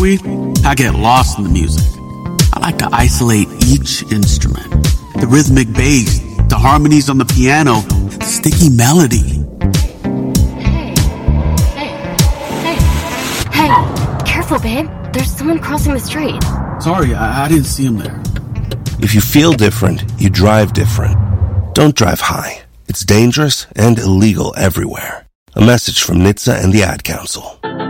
Tumbleweed, I get lost in the music. I like to isolate each instrument. The rhythmic bass, the harmonies on the piano, the sticky melody. Hey, careful, babe. There's someone crossing the street. Sorry, I didn't see him there. If you feel different, you drive different. Don't drive high. It's dangerous and illegal everywhere. A message from NHTSA and the Ad Council.